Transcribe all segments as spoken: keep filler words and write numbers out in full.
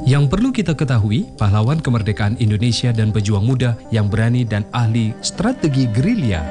Yang perlu kita ketahui, pahlawan kemerdekaan Indonesia dan pejuang muda yang berani dan ahli strategi gerilya.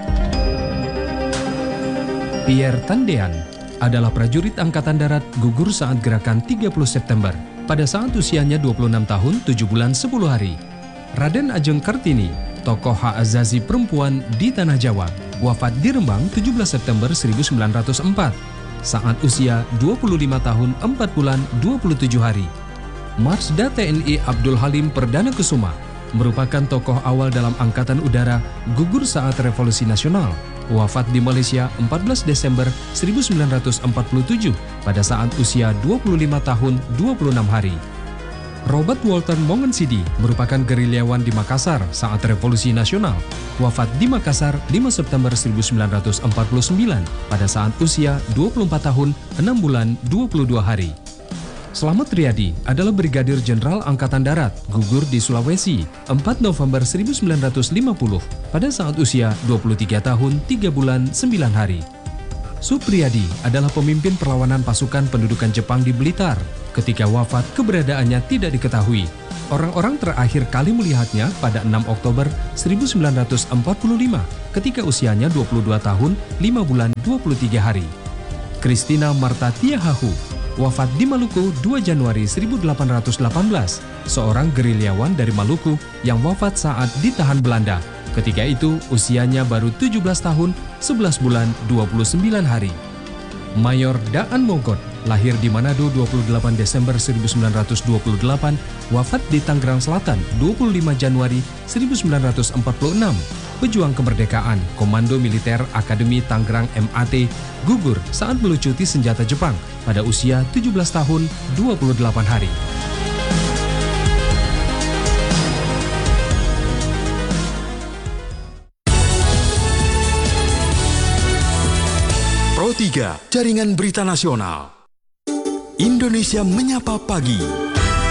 Pierre Tandean adalah prajurit Angkatan Darat gugur saat gerakan tiga puluh September pada saat usianya dua puluh enam tahun tujuh bulan sepuluh hari. Raden Ajeng Kartini, tokoh hak asasi perempuan di Tanah Jawa, wafat di Rembang tujuh belas September seribu sembilan ratus empat saat usia dua puluh lima tahun empat bulan dua puluh tujuh hari. Marsda T N I Abdul Halim Perdana Kusuma merupakan tokoh awal dalam Angkatan Udara gugur saat Revolusi Nasional, wafat di Malaysia empat belas Desember seribu sembilan ratus empat puluh tujuh pada saat usia dua puluh lima tahun dua puluh enam hari. Robert Walton Mongensidi merupakan gerilyawan di Makassar saat Revolusi Nasional, wafat di Makassar lima September seribu sembilan ratus empat puluh sembilan pada saat usia dua puluh empat tahun enam bulan dua puluh dua hari. Slamet Riyadi adalah Brigadir Jenderal Angkatan Darat gugur di Sulawesi empat November seribu sembilan ratus lima puluh pada saat usia dua puluh tiga tahun tiga bulan sembilan hari. Supriyadi adalah pemimpin perlawanan pasukan pendudukan Jepang di Blitar. Ketika wafat, keberadaannya tidak diketahui. Orang-orang terakhir kali melihatnya pada enam Oktober seribu sembilan ratus empat puluh lima ketika usianya dua puluh dua tahun lima bulan dua puluh tiga hari. Christina Marta Tiahahu wafat di Maluku dua Januari seribu delapan ratus delapan belas, seorang gerilyawan dari Maluku yang wafat saat ditahan Belanda. Ketika itu usianya baru tujuh belas tahun sebelas bulan dua puluh sembilan hari. Mayor Daan Mogot lahir di Manado dua puluh delapan Desember seribu sembilan ratus dua puluh delapan, wafat di Tangerang Selatan dua puluh lima Januari seribu sembilan ratus empat puluh enam. Pejuang kemerdekaan, Komando Militer Akademi Tangerang M A T, gugur saat melucuti senjata Jepang pada usia tujuh belas tahun dua puluh delapan hari. Pro tiga, Jaringan Berita Nasional. Indonesia Menyapa Pagi.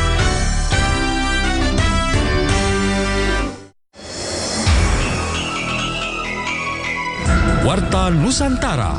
Warta Nusantara.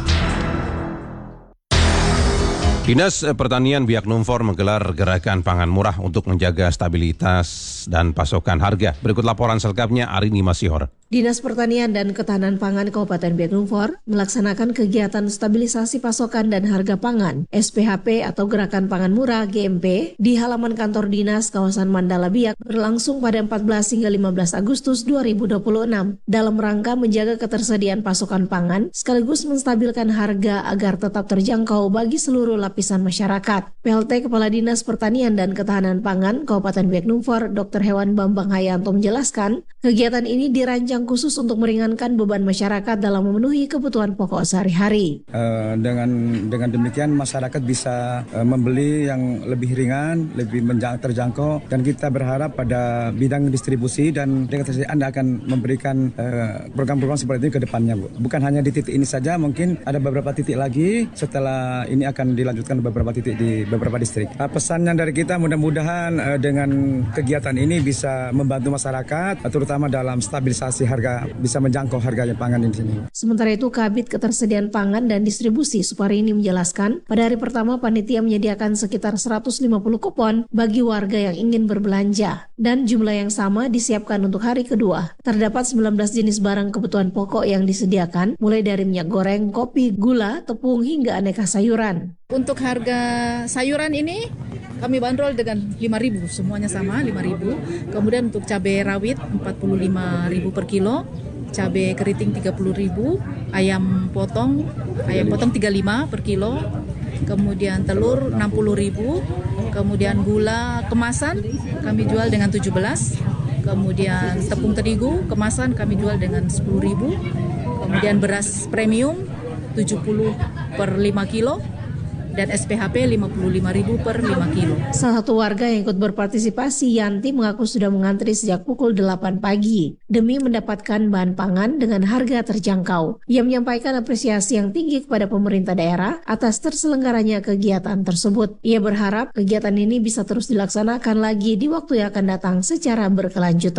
Dinas Pertanian Biak Numfor menggelar gerakan pangan murah untuk menjaga stabilitas dan pasokan harga. Berikut laporan selengkapnya Arini Masihor. Dinas Pertanian dan Ketahanan Pangan Kabupaten Biak Numfor melaksanakan kegiatan stabilisasi pasokan dan harga pangan S P H P atau Gerakan Pangan Murah G M P di halaman kantor dinas kawasan Mandala Biak berlangsung pada empat belas hingga lima belas Agustus dua ribu dua puluh enam dalam rangka menjaga ketersediaan pasokan pangan sekaligus menstabilkan harga agar tetap terjangkau bagi seluruh lapisan masyarakat. P L T Kepala Dinas Pertanian dan Ketahanan Pangan Kabupaten Biak Numfor Doktor Hewan Bambang Hayanto menjelaskan, kegiatan ini dirancang khusus untuk meringankan beban masyarakat dalam memenuhi kebutuhan pokok sehari-hari. Uh, dengan dengan demikian masyarakat bisa uh, membeli yang lebih ringan, lebih menjang, terjangkau, dan kita berharap pada bidang distribusi dan dengan tersebut Anda akan memberikan uh, program-program seperti ini ke depannya, Bu. Bukan hanya di titik ini saja, mungkin ada beberapa titik lagi setelah ini akan dilanjutkan beberapa titik di beberapa distrik. Uh, pesannya dari kita mudah-mudahan uh, dengan kegiatan ini bisa membantu masyarakat, uh, terutama dalam stabilisasi harga, bisa menjangkau harganya pangan di sini. Sementara itu, Kabid Ketersediaan Pangan dan Distribusi Suparini menjelaskan, pada hari pertama panitia menyediakan sekitar seratus lima puluh kupon bagi warga yang ingin berbelanja dan jumlah yang sama disiapkan untuk hari kedua. Terdapat sembilan belas jenis barang kebutuhan pokok yang disediakan, mulai dari minyak goreng, kopi, gula, tepung hingga aneka sayuran. Untuk harga sayuran ini kami bandrol dengan lima ribu, semuanya sama lima ribu. Kemudian untuk cabai rawit empat puluh lima ribu per kilo, cabai keriting tiga puluh ribu, ayam potong ayam potong tiga puluh lima per kilo, kemudian telur enam puluh ribu, kemudian gula kemasan kami jual dengan tujuh belas, kemudian tepung terigu kemasan kami jual dengan sepuluh ribu, kemudian beras premium tujuh puluh per lima kilo, dan S P H P lima puluh lima ribu per lima kilo. Salah satu warga yang ikut berpartisipasi, Yanti, mengaku sudah mengantri sejak pukul delapan pagi demi mendapatkan bahan pangan dengan harga terjangkau. Ia menyampaikan apresiasi yang tinggi kepada pemerintah daerah atas terselenggaranya kegiatan tersebut. Ia berharap kegiatan ini bisa terus dilaksanakan lagi di waktu yang akan datang secara berkelanjutan.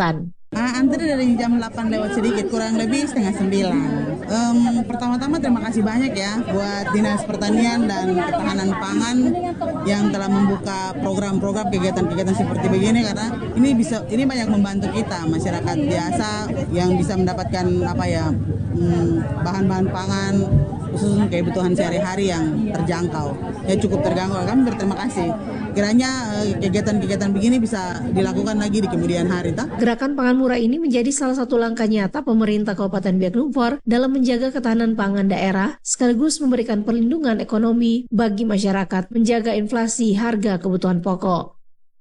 Ah, antri dari jam delapan lewat sedikit, kurang lebih setengah sembilan. Um, pertama-tama terima kasih banyak ya buat Dinas Pertanian dan Ketahanan Pangan yang telah membuka program-program kegiatan-kegiatan seperti begini, karena ini bisa ini banyak membantu kita masyarakat biasa yang bisa mendapatkan apa ya hmm, bahan-bahan pangan khusus kebutuhan sehari-hari yang terjangkau. Ya cukup terjangkau. Kami berterima kasih. Kiranya eh, kegiatan-kegiatan begini bisa dilakukan lagi di kemudian hari. Tak? Gerakan pangan murah ini menjadi salah satu langkah nyata pemerintah Kabupaten Biak Numfor dalam menjaga ketahanan pangan daerah sekaligus memberikan perlindungan ekonomi bagi masyarakat, menjaga inflasi harga kebutuhan pokok.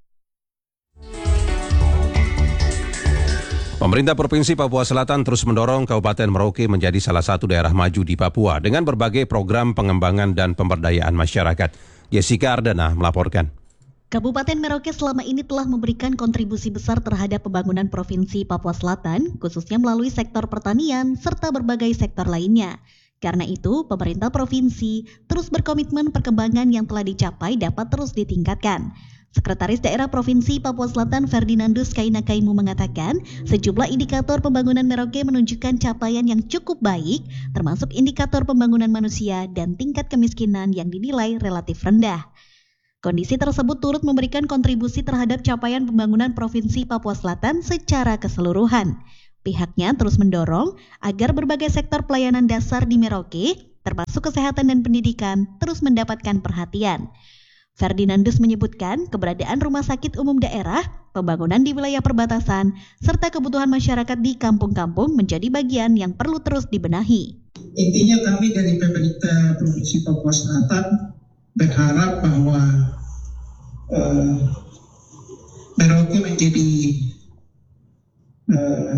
Pemerintah Provinsi Papua Selatan terus mendorong Kabupaten Merauke menjadi salah satu daerah maju di Papua dengan berbagai program pengembangan dan pemberdayaan masyarakat. Jessica Ardana melaporkan. Kabupaten Merauke selama ini telah memberikan kontribusi besar terhadap pembangunan Provinsi Papua Selatan, khususnya melalui sektor pertanian serta berbagai sektor lainnya. Karena itu, pemerintah provinsi terus berkomitmen perkembangan yang telah dicapai dapat terus ditingkatkan. Sekretaris Daerah Provinsi Papua Selatan Ferdinandus Kainakaimu mengatakan, sejumlah indikator pembangunan Merauke menunjukkan capaian yang cukup baik, termasuk indikator pembangunan manusia dan tingkat kemiskinan yang dinilai relatif rendah. Kondisi tersebut turut memberikan kontribusi terhadap capaian pembangunan Provinsi Papua Selatan secara keseluruhan. Pihaknya terus mendorong agar berbagai sektor pelayanan dasar di Merauke, termasuk kesehatan dan pendidikan, terus mendapatkan perhatian. Ferdinandus menyebutkan keberadaan rumah sakit umum daerah, pembangunan di wilayah perbatasan, serta kebutuhan masyarakat di kampung-kampung menjadi bagian yang perlu terus dibenahi. Intinya kami dari pemerintah Provinsi Papua Selatan berharap bahwa uh, Merauke menjadi uh,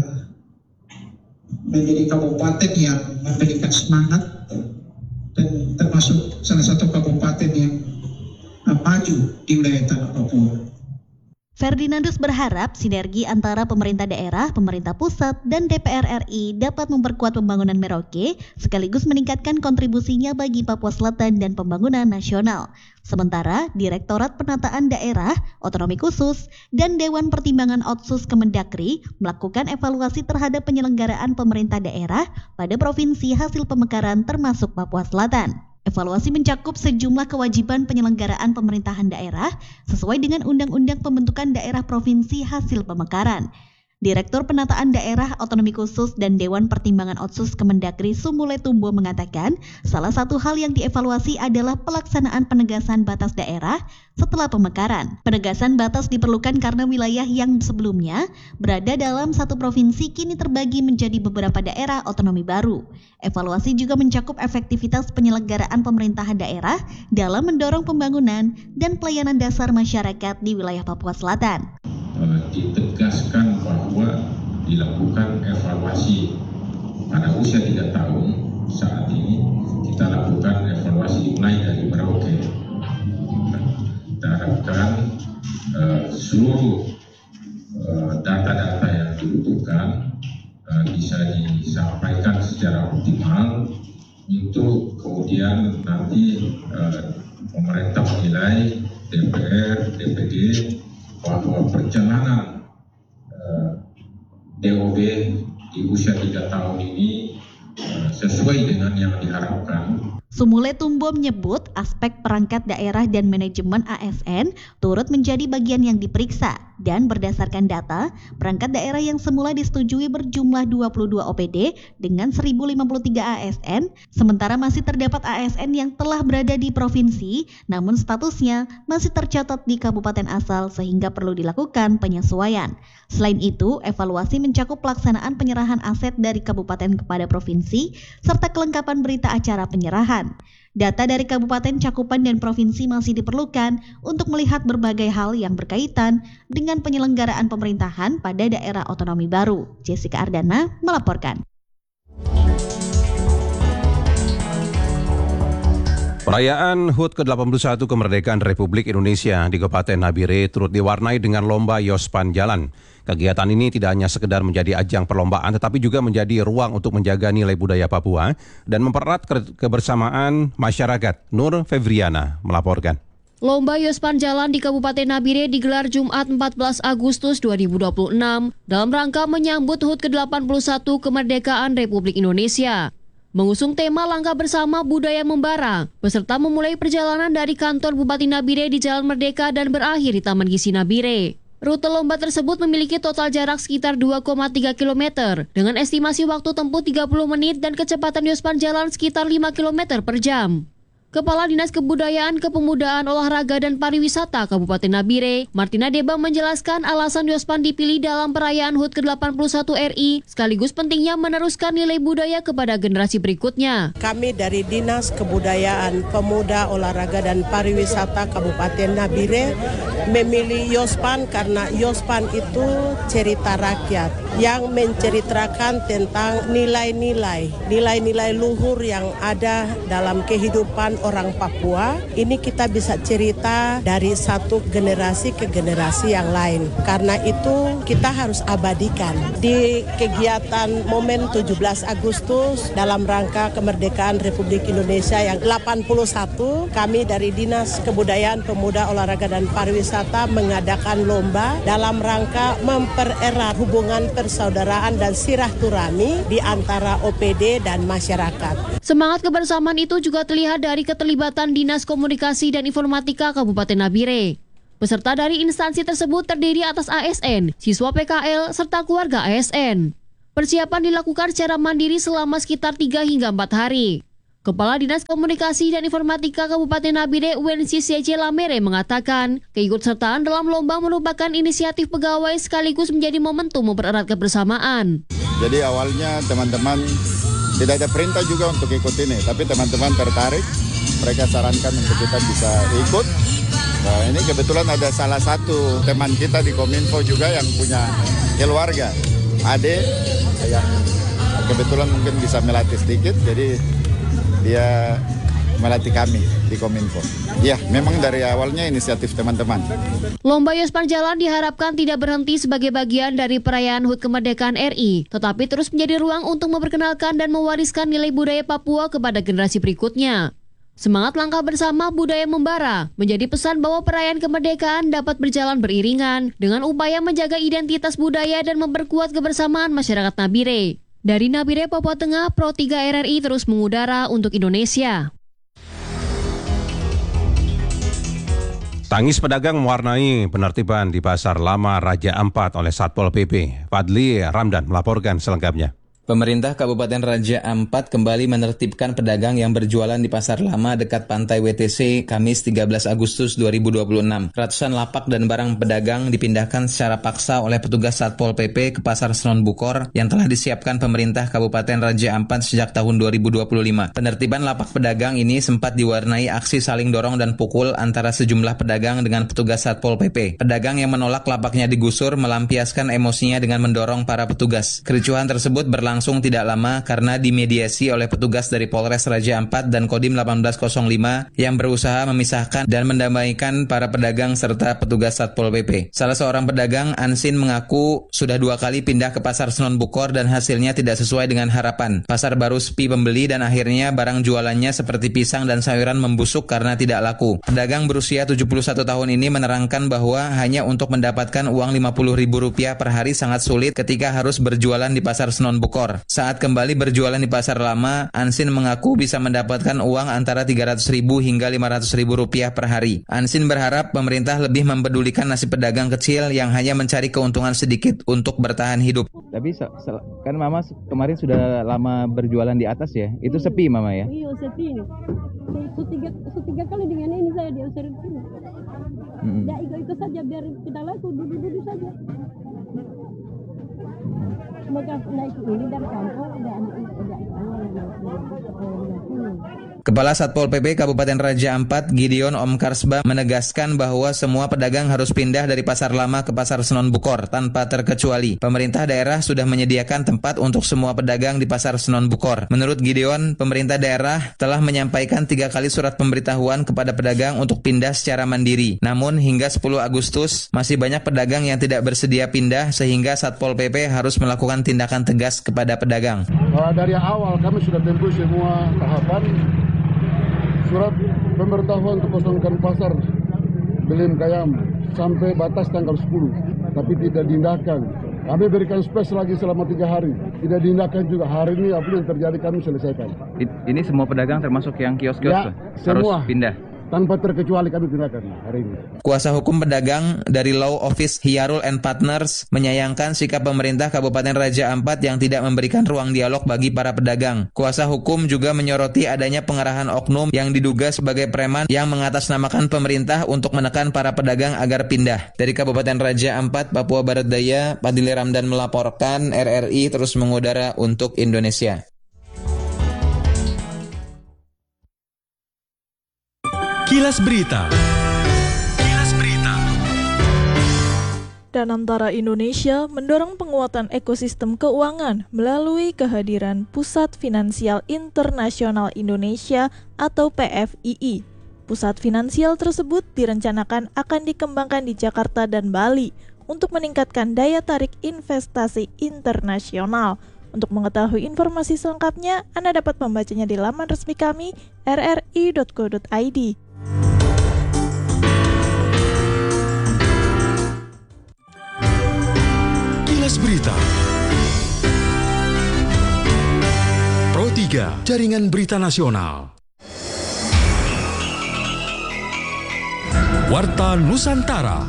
menjadi kabupaten yang memberikan semangat dan termasuk salah satu kabupaten yang uh, maju di wilayah tanah Papua. Ferdinandus berharap sinergi antara pemerintah daerah, pemerintah pusat, dan D P R R I dapat memperkuat pembangunan Merauke sekaligus meningkatkan kontribusinya bagi Papua Selatan dan pembangunan nasional. Sementara Direktorat Penataan Daerah, Otonomi Khusus, dan Dewan Pertimbangan Otsus Kemendagri melakukan evaluasi terhadap penyelenggaraan pemerintah daerah pada provinsi hasil pemekaran termasuk Papua Selatan. Evaluasi mencakup sejumlah kewajiban penyelenggaraan pemerintahan daerah sesuai dengan Undang-Undang Pembentukan Daerah Provinsi hasil pemekaran. Direktur Penataan Daerah Otonomi Khusus dan Dewan Pertimbangan Otsus Kemendagri Sumule Tumbo mengatakan salah satu hal yang dievaluasi adalah pelaksanaan penegasan batas daerah setelah pemekaran. Penegasan batas diperlukan karena wilayah yang sebelumnya berada dalam satu provinsi kini terbagi menjadi beberapa daerah otonomi baru. Evaluasi juga mencakup efektivitas penyelenggaraan pemerintahan daerah dalam mendorong pembangunan dan pelayanan dasar masyarakat di wilayah Papua Selatan. Ditegaskan bahwa dilakukan evaluasi pada usia tiga tahun. Saat ini kita lakukan evaluasi dimulai dari Merauke. Kita harapkan uh, seluruh uh, data-data yang dibutuhkan uh, bisa disampaikan secara optimal untuk kemudian nanti uh, pemerintah menilai, D P R, D P D, bahwa perjalanan uh, D O B di usia tiga tahun ini uh, sesuai dengan yang diharapkan. Sumule Tumbo menyebut aspek perangkat daerah dan manajemen A S N turut menjadi bagian yang diperiksa dan berdasarkan data, perangkat daerah yang semula disetujui berjumlah dua puluh dua O P D dengan seribu lima puluh tiga A S N, sementara masih terdapat A S N yang telah berada di provinsi namun statusnya masih tercatat di kabupaten asal sehingga perlu dilakukan penyesuaian. Selain itu, evaluasi mencakup pelaksanaan penyerahan aset dari kabupaten kepada provinsi serta kelengkapan berita acara penyerahan. Data dari kabupaten, cakupan, dan provinsi masih diperlukan untuk melihat berbagai hal yang berkaitan dengan penyelenggaraan pemerintahan pada daerah otonomi baru. Jessica Ardana melaporkan. Perayaan H U T ke delapan puluh satu Kemerdekaan Republik Indonesia di Kabupaten Nabire turut diwarnai dengan lomba Yospan Jalan. Kegiatan ini tidak hanya sekedar menjadi ajang perlombaan tetapi juga menjadi ruang untuk menjaga nilai budaya Papua dan mempererat kebersamaan masyarakat. Nur Fevriana melaporkan. Lomba Yospan Jalan di Kabupaten Nabire digelar Jumat empat belas Agustus dua ribu dua puluh enam dalam rangka menyambut H U T ke delapan puluh satu Kemerdekaan Republik Indonesia. Mengusung tema Langkah Bersama Budaya Membara, peserta memulai perjalanan dari kantor Bupati Nabire di Jalan Merdeka dan berakhir di Taman Gizi Nabire. Rute lomba tersebut memiliki total jarak sekitar dua koma tiga kilometer dengan estimasi waktu tempuh tiga puluh menit dan kecepatan Yospan Jalan sekitar lima kilometer per jam. Kepala Dinas Kebudayaan, Kepemudaan, Olahraga, dan Pariwisata Kabupaten Nabire, Martina Deba menjelaskan alasan Yospan dipilih dalam perayaan H U T ke delapan puluh satu R I, sekaligus pentingnya meneruskan nilai budaya kepada generasi berikutnya. Kami dari Dinas Kebudayaan, Pemuda, Olahraga, dan Pariwisata Kabupaten Nabire memilih Yospan karena Yospan itu cerita rakyat yang menceritakan tentang nilai-nilai, nilai-nilai luhur yang ada dalam kehidupan orang Papua. Ini kita bisa cerita dari satu generasi ke generasi yang lain. Karena itu kita harus abadikan. Di kegiatan momen tujuh belas Agustus dalam rangka kemerdekaan Republik Indonesia yang delapan puluh satu, kami dari Dinas Kebudayaan, Pemuda, Olahraga, dan Pariwisata mengadakan lomba dalam rangka mempererat hubungan persaudaraan dan silaturahmi di antara O P D dan masyarakat. Semangat kebersamaan itu juga terlihat dari keterlibatan Dinas Komunikasi dan Informatika Kabupaten Nabire. Peserta dari instansi tersebut terdiri atas A S N, siswa P K L, serta keluarga A S N. Persiapan dilakukan secara mandiri selama sekitar tiga hingga empat hari. Kepala Dinas Komunikasi dan Informatika Kabupaten Nabire U N C C J Lamere mengatakan, keikutsertaan dalam lomba merupakan inisiatif pegawai sekaligus menjadi momentum mempererat kebersamaan. Jadi awalnya teman-teman tidak ada perintah juga untuk ikut ini, tapi teman-teman tertarik, mereka sarankan untuk kita bisa ikut. Nah, ini kebetulan ada salah satu teman kita di Kominfo juga yang punya keluarga, Ade, yang kebetulan mungkin bisa melatih sedikit, jadi dia melatih kami di Kominfo. Ya, memang dari awalnya inisiatif teman-teman. Lomba Yospan Jalan diharapkan tidak berhenti sebagai bagian dari perayaan H U T Kemerdekaan R I, tetapi terus menjadi ruang untuk memperkenalkan dan mewariskan nilai budaya Papua kepada generasi berikutnya. Semangat Langkah Bersama Budaya Membara menjadi pesan bahwa perayaan kemerdekaan dapat berjalan beriringan dengan upaya menjaga identitas budaya dan memperkuat kebersamaan masyarakat Nabire. Dari Nabire, Papua Tengah, Pro tiga R R I terus mengudara untuk Indonesia. Tangis pedagang mewarnai penertiban di Pasar Lama Raja Ampat oleh Satpol P P. Fadli Ramdan melaporkan selengkapnya. Pemerintah Kabupaten Raja Ampat kembali menertibkan pedagang yang berjualan di Pasar Lama dekat Pantai W T C Kamis tiga belas Agustus dua ribu dua puluh enam. Ratusan lapak dan barang pedagang dipindahkan secara paksa oleh petugas Satpol P P ke Pasar Senon Bukor yang telah disiapkan pemerintah Kabupaten Raja Ampat sejak tahun dua ribu dua puluh lima. Penertiban lapak pedagang ini sempat diwarnai aksi saling dorong dan pukul antara sejumlah pedagang dengan petugas Satpol P P. Pedagang yang menolak lapaknya digusur melampiaskan emosinya dengan mendorong para petugas. Kericuhan tersebut berlangsung Langsung tidak lama karena dimediasi oleh petugas dari Polres Raja Ampat dan Kodim satu delapan nol lima yang berusaha memisahkan dan mendamaikan para pedagang serta petugas Satpol P P. Salah seorang pedagang, Ansin, mengaku sudah dua kali pindah ke Pasar Senon Bukor dan hasilnya tidak sesuai dengan harapan. Pasar baru sepi pembeli dan akhirnya barang jualannya seperti pisang dan sayuran membusuk karena tidak laku. Pedagang berusia tujuh puluh satu tahun ini menerangkan bahwa hanya untuk mendapatkan uang lima puluh ribu rupiah per hari sangat sulit ketika harus berjualan di Pasar Senon Bukor. Saat kembali berjualan di Pasar Lama, Ansin mengaku bisa mendapatkan uang antara tiga ratus ribu hingga lima ratus ribu rupiah per hari. Ansin berharap pemerintah lebih mempedulikan nasib pedagang kecil yang hanya mencari keuntungan sedikit untuk bertahan hidup. Tapi kan Mama kemarin sudah lama berjualan di atas ya, itu sepi Mama ya? Iya sepi. Setiga, setiga kali dengan ini saya diusir ke sini. Hmm. Ya ikut-ikut saja biar tidak laku, duduk-duduk saja. Semoga naik ini dari kampung udah udah Kepala Satpol P P Kabupaten Raja Ampat, Gideon Om Karsba, menegaskan bahwa semua pedagang harus pindah dari Pasar Lama ke Pasar Senon Bukor tanpa terkecuali. Pemerintah daerah sudah menyediakan tempat untuk semua pedagang di Pasar Senon Bukor. Menurut Gideon, pemerintah daerah telah menyampaikan tiga kali surat pemberitahuan kepada pedagang untuk pindah secara mandiri. Namun hingga sepuluh Agustus masih banyak pedagang yang tidak bersedia pindah sehingga Satpol P P harus melakukan tindakan tegas kepada pedagang. Uh, dari awal kami sudah tempuh semua tahapan. Surat pemberitahuan untuk kosongkan pasar klaim kayam sampai batas tanggal sepuluh, tapi tidak diindahkan. Kami berikan space lagi selama tiga hari, tidak diindahkan juga. Hari ini apa yang terjadi kami selesaikan. Ini semua pedagang termasuk yang kios-kios ya, tuh? Harus semua pindah? Tanpa terkecuali kami pindahkan hari ini. Kuasa hukum pedagang dari Law Office Hiyarul and Partners menyayangkan sikap pemerintah Kabupaten Raja Ampat yang tidak memberikan ruang dialog bagi para pedagang. Kuasa hukum juga menyoroti adanya pengerahan oknum yang diduga sebagai preman yang mengatasnamakan pemerintah untuk menekan para pedagang agar pindah. Dari Kabupaten Raja Ampat, Papua Barat Daya, Padili Ramdan melaporkan. R R I terus mengudara untuk Indonesia. Kilas Berita. Kilas Berita. Dan antara Indonesia mendorong penguatan ekosistem keuangan melalui kehadiran Pusat Finansial Internasional Indonesia atau P F I I. Pusat finansial tersebut direncanakan akan dikembangkan di Jakarta dan Bali untuk meningkatkan daya tarik investasi internasional. Untuk mengetahui informasi selengkapnya, Anda dapat membacanya di laman resmi kami r r i dot co dot i d. Kilas Berita. Pro tiga, Jaringan Berita Nasional. Warta Nusantara.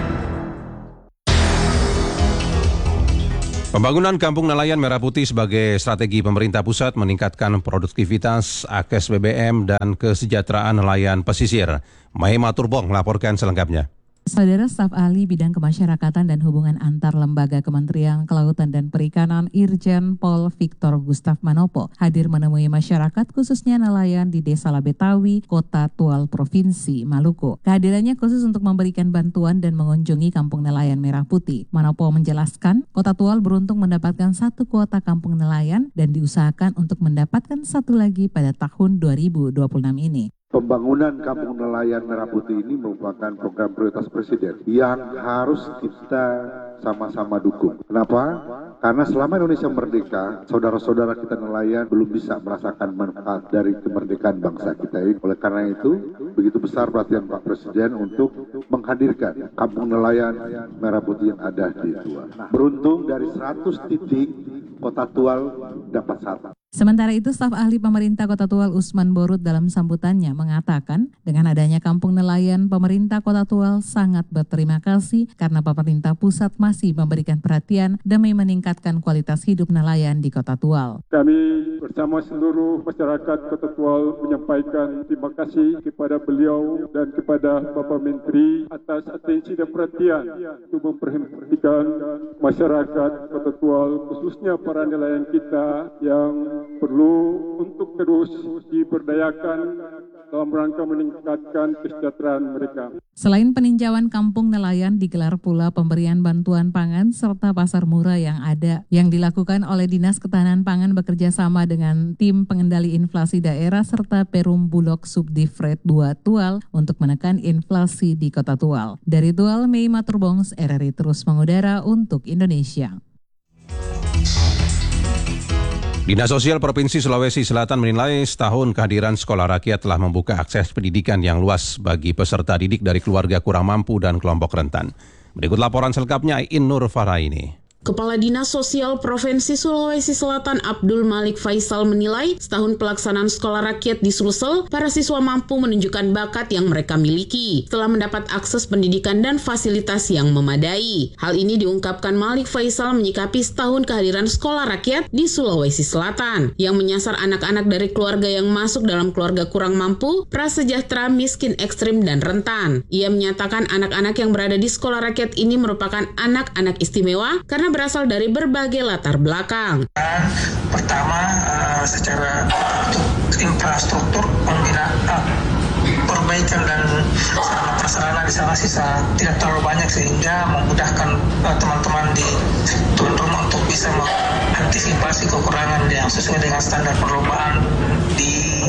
Pembangunan Kampung Nelayan Merah Putih sebagai strategi pemerintah pusat meningkatkan produktivitas, akses B B M, dan kesejahteraan nelayan pesisir. Mahema Turbong melaporkan selengkapnya. Saudara Staf Ahli Bidang Kemasyarakatan dan Hubungan Antar Lembaga Kementerian Kelautan dan Perikanan Irjen Pol Victor Gustav Manopo hadir menemui masyarakat khususnya nelayan di Desa Labetawi, Kota Tual, Provinsi Maluku. Kehadirannya khusus untuk memberikan bantuan dan mengunjungi Kampung Nelayan Merah Putih. Manopo menjelaskan, Kota Tual beruntung mendapatkan satu kuota kampung nelayan dan diusahakan untuk mendapatkan satu lagi pada tahun dua ribu dua puluh enam ini. Pembangunan Kampung Nelayan Merah Putih ini merupakan program prioritas Presiden yang harus kita sama-sama dukung. Kenapa? Karena selama Indonesia merdeka, saudara-saudara kita nelayan belum bisa merasakan manfaat dari kemerdekaan bangsa kita ini. Oleh karena itu, begitu besar perhatian Pak Presiden untuk menghadirkan Kampung Nelayan Merah Putih yang ada di Tual. Beruntung dari seratus titik, Kota Tual dapat satu. Sementara itu, staf ahli pemerintah Kota Tual Usman Borut dalam sambutannya mengatakan, dengan adanya kampung nelayan, pemerintah Kota Tual sangat berterima kasih karena pemerintah pusat masih memberikan perhatian demi meningkatkan kualitas hidup nelayan di Kota Tual. Kami bersama seluruh masyarakat Kota Tual menyampaikan terima kasih kepada beliau dan kepada Bapak Menteri atas atensi dan perhatian untuk memperhatikan masyarakat Kota Tual, khususnya para nelayan kita yang perlu untuk terus diberdayakan dalam rangka meningkatkan kesejahteraan mereka. Selain peninjauan kampung nelayan, digelar pula pemberian bantuan pangan serta pasar murah yang ada yang dilakukan oleh Dinas Ketahanan Pangan bekerja sama dengan tim pengendali inflasi daerah serta Perum Bulog Subdivret dua Tual untuk menekan inflasi di Kota Tual. Dari Tual, Mei Maturbongs, R R I terus mengudara untuk Indonesia. Dinas Sosial Provinsi Sulawesi Selatan menilai setahun kehadiran sekolah rakyat telah membuka akses pendidikan yang luas bagi peserta didik dari keluarga kurang mampu dan kelompok rentan. Berikut laporan selengkapnya In Nur Faraini. Kepala Dinas Sosial Provinsi Sulawesi Selatan Abdul Malik Faisal menilai setahun pelaksanaan sekolah rakyat di Sulsel, para siswa mampu menunjukkan bakat yang mereka miliki setelah mendapat akses pendidikan dan fasilitas yang memadai. Hal ini diungkapkan Malik Faisal menyikapi setahun kehadiran sekolah rakyat di Sulawesi Selatan yang menyasar anak-anak dari keluarga yang masuk dalam keluarga kurang mampu, prasejahtera, miskin ekstrim, dan rentan. Ia menyatakan anak-anak yang berada di sekolah rakyat ini merupakan anak-anak istimewa karena berasal dari berbagai latar belakang. Pertama, uh, secara infrastruktur pembinaan, uh, perbaikan dan sarana prasarana di sana sisa tidak terlalu banyak sehingga memudahkan uh, teman-teman di tuan rumah untuk bisa mengantisipasi kekurangan yang sesuai dengan standar perlombaan di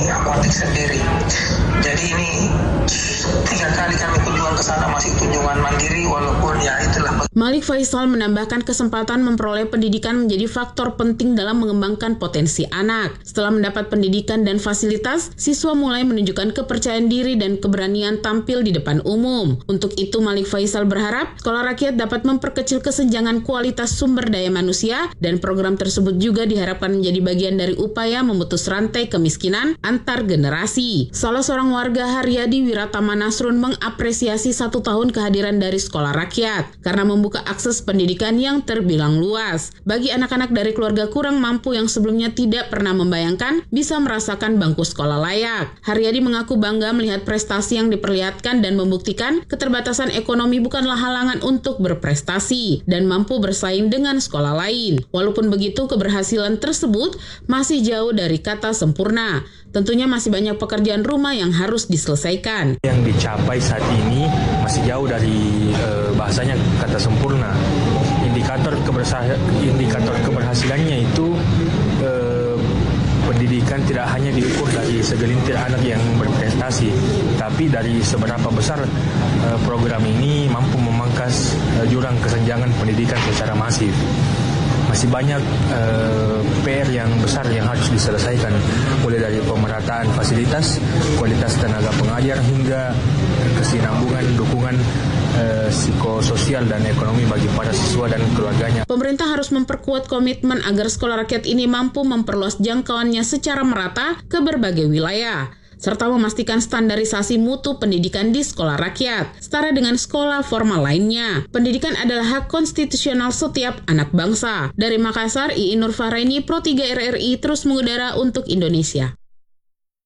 kami akuatik sendiri. Jadi ini tiga kali kami kunjungan ke sana masih kunjungan mandiri, walaupun ya itulah. Malik Faisal menambahkan kesempatan memperoleh pendidikan menjadi faktor penting dalam mengembangkan potensi anak. Setelah mendapat pendidikan dan fasilitas, siswa mulai menunjukkan kepercayaan diri dan keberanian tampil di depan umum. Untuk itu Malik Faisal berharap sekolah rakyat dapat memperkecil kesenjangan kualitas sumber daya manusia, dan program tersebut juga diharapkan menjadi bagian dari upaya memutus rantai kemiskinan antar generasi. Salah seorang warga Haryadi Wiratama Nasrun mengapresiasi satu tahun kehadiran dari sekolah rakyat karena membuka akses pendidikan yang terbilang luas bagi anak-anak dari keluarga kurang mampu yang sebelumnya tidak pernah membayangkan bisa merasakan bangku sekolah layak. Haryadi mengaku bangga melihat prestasi yang diperlihatkan dan membuktikan keterbatasan ekonomi bukanlah halangan untuk berprestasi dan mampu bersaing dengan sekolah lain. Walaupun begitu, keberhasilan tersebut masih jauh dari kata sempurna. Tentunya masih banyak pekerjaan rumah yang harus diselesaikan. Yang dicapai saat ini masih jauh dari eh, bahasanya kata sempurna. Indikator keberhasilan, indikator keberhasilannya itu eh, pendidikan tidak hanya diukur dari segelintir anak yang berprestasi, tapi dari seberapa besar eh, program ini mampu memangkas eh, jurang kesenjangan pendidikan secara masif. Masih banyak uh, P R yang besar yang harus diselesaikan, mulai dari pemerataan fasilitas, kualitas tenaga pengajar, hingga kesinambungan dukungan uh, psikososial dan ekonomi bagi para siswa dan keluarganya. Pemerintah harus memperkuat komitmen agar sekolah rakyat ini mampu memperluas jangkauannya secara merata ke berbagai wilayah, serta memastikan standarisasi mutu pendidikan di sekolah rakyat, setara dengan sekolah formal lainnya. Pendidikan adalah hak konstitusional setiap anak bangsa. Dari Makassar, Iin Nurfahraini, Pro tiga R R I, terus mengudara untuk Indonesia.